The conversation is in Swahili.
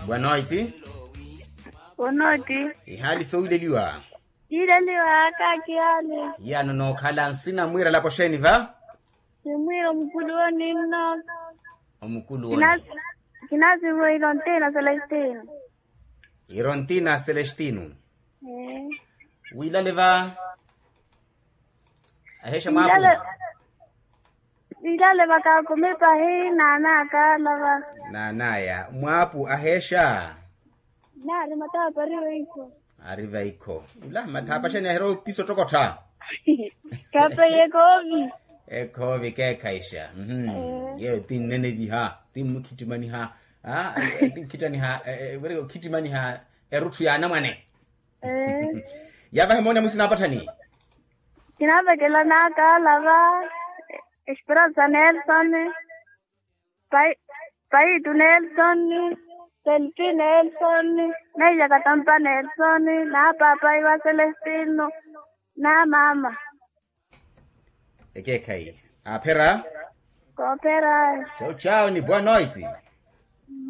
Boa noite. Boa noite. Ihali souleliwa. Ileliwa kakiani. Yano no khala nsina mwira lapo sheni va? Simwiro mkulu nino. Omukulu woni. Kinazi mo Irontina Celestino. Irontina Celestino. Wila va? Ahesha mapu. Ilale baka kumipa hii nana kalava. Nanaya. Mwapu ahesha. Nari matapa riwa iko. Arriva iko. Ula matapa sheni ahero piso tokota. Kapa yekovi. Ekovi kekaisha. Ye tin nene di ha. Tin mukitimani ha. Tin kitani ha. Wero kitimani ha. Erutu ya namane. Yava hemona musina patani. Kinaba kela na kalava. Esperanza Nelson. Pai tu Nelson. Selfie Nelson. Neja katampa Nelson. Na papa iwa Celestino. Na mama. Ekekai. Apera? Coopera. Ciao ciao, ni boa noite.